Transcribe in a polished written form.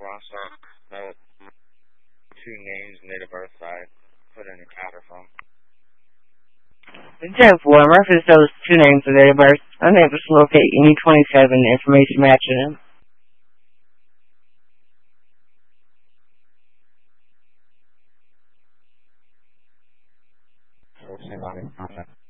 So two names and date of birth I put in a counter phone. 10-4, in reference to those two names and date of birth, unable to locate any 27 information matching them. So, same on it.